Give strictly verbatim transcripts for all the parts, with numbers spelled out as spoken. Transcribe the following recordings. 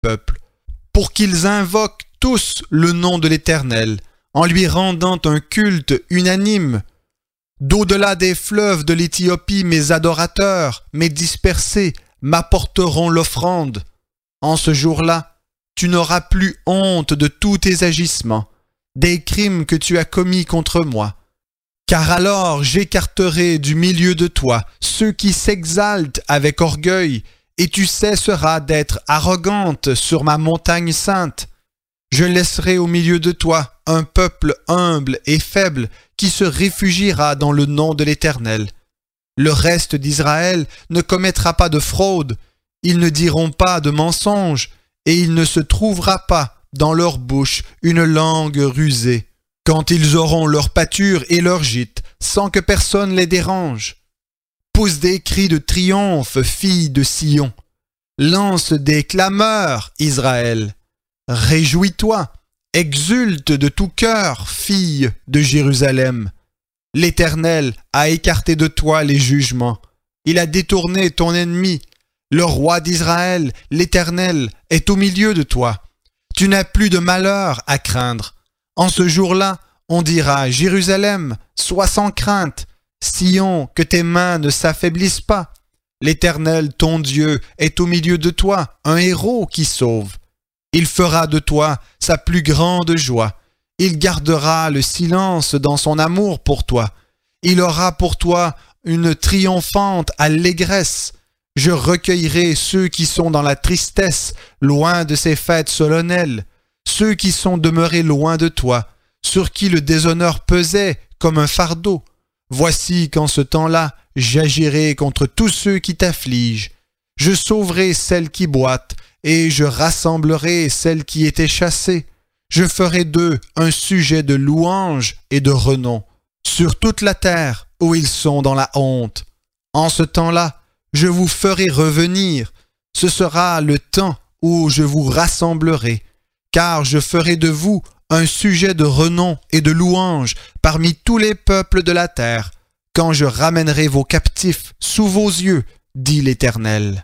peuple, pour qu'ils invoquent tous le nom de l'Éternel, en lui rendant un culte unanime. D'au-delà des fleuves de l'Éthiopie, mes adorateurs, mes dispersés, m'apporteront l'offrande. En ce jour-là, tu n'auras plus honte de tous tes agissements, des crimes que tu as commis contre moi. Car alors j'écarterai du milieu de toi ceux qui s'exaltent avec orgueil, et tu cesseras d'être arrogante sur ma montagne sainte. Je laisserai au milieu de toi un peuple humble et faible qui se réfugiera dans le nom de l'Éternel. Le reste d'Israël ne commettra pas de fraude, ils ne diront pas de mensonge, et il ne se trouvera pas dans leur bouche une langue rusée. Quand ils auront leur pâture et leur gîte, sans que personne les dérange. Pousse des cris de triomphe, fille de Sion. Lance des clameurs, Israël. Réjouis-toi, exulte de tout cœur, fille de Jérusalem. L'Éternel a écarté de toi les jugements. Il a détourné ton ennemi. Le roi d'Israël, l'Éternel, est au milieu de toi. Tu n'as plus de malheur à craindre. En ce jour-là, on dira, Jérusalem, sois sans crainte. Sion, que tes mains ne s'affaiblissent pas. L'Éternel, ton Dieu, est au milieu de toi, un héros qui sauve. Il fera de toi sa plus grande joie. Il gardera le silence dans son amour pour toi. Il aura pour toi une triomphante allégresse. Je recueillerai ceux qui sont dans la tristesse, loin de ces fêtes solennelles, ceux qui sont demeurés loin de toi, sur qui le déshonneur pesait comme un fardeau. Voici qu'en ce temps-là, j'agirai contre tous ceux qui t'affligent. Je sauverai celles qui boitent, et je rassemblerai celles qui étaient chassées. Je ferai d'eux un sujet de louange et de renom, sur toute la terre où ils sont dans la honte. En ce temps-là, je vous ferai revenir. Ce sera le temps où je vous rassemblerai, car je ferai de vous un sujet de renom et de louange parmi tous les peuples de la terre, quand je ramènerai vos captifs sous vos yeux, dit l'Éternel.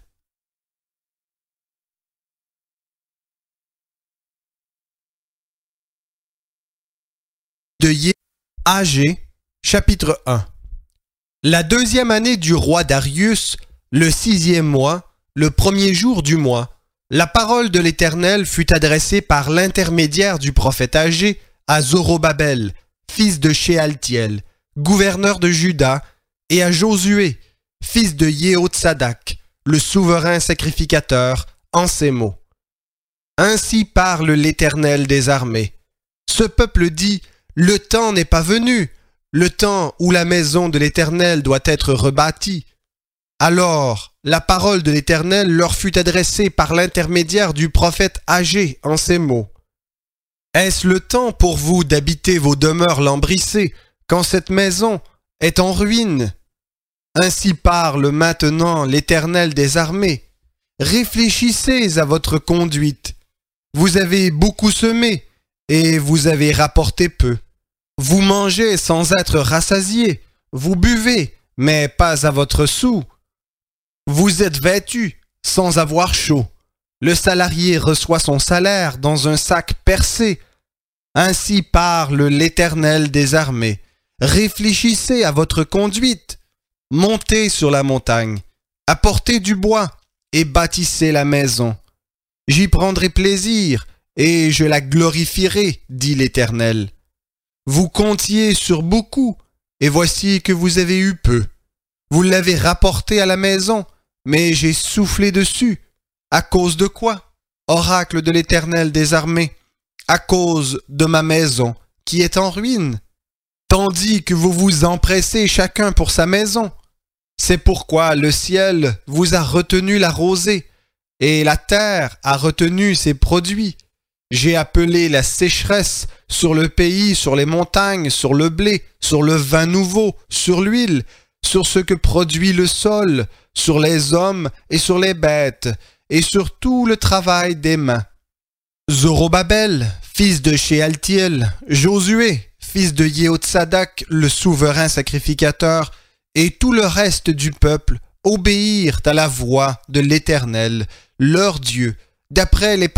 De Yé, Agé, chapitre un. La deuxième année du roi Darius, le sixième mois, le premier jour du mois, la parole de l'Éternel fut adressée par l'intermédiaire du prophète Agé à Zorobabel, fils de Shealtiel, gouverneur de Juda, et à Josué, fils de Yehotsadak, le souverain sacrificateur, en ces mots. Ainsi parle l'Éternel des armées. Ce peuple dit, le temps n'est pas venu, le temps où la maison de l'Éternel doit être rebâtie. Alors, la parole de l'Éternel leur fut adressée par l'intermédiaire du prophète Agé en ces mots. Est-ce le temps pour vous d'habiter vos demeures lambrissées, quand cette maison est en ruine? Ainsi parle maintenant l'Éternel des armées. Réfléchissez à votre conduite. Vous avez beaucoup semé, et vous avez rapporté peu. Vous mangez sans être rassasiés, vous buvez, mais pas à votre soûl. Vous êtes vêtus sans avoir chaud. Le salarié reçoit son salaire dans un sac percé. Ainsi parle l'Éternel des armées. Réfléchissez à votre conduite. Montez sur la montagne, apportez du bois et bâtissez la maison. J'y prendrai plaisir et je la glorifierai, dit l'Éternel. Vous comptiez sur beaucoup, et voici que vous avez eu peu. Vous l'avez rapporté à la maison, mais j'ai soufflé dessus. À cause de quoi? Oracle de l'Éternel des armées, à cause de ma maison, qui est en ruine. Tandis que vous vous empressez chacun pour sa maison. C'est pourquoi le ciel vous a retenu la rosée, et la terre a retenu ses produits. J'ai appelé la sécheresse sur le pays, sur les montagnes, sur le blé, sur le vin nouveau, sur l'huile, sur ce que produit le sol, sur les hommes et sur les bêtes, et sur tout le travail des mains. Zorobabel, fils de Shealtiel, Josué, fils de Yehotsadak, le souverain sacrificateur, et tout le reste du peuple obéirent à la voix de l'Éternel, leur Dieu, d'après les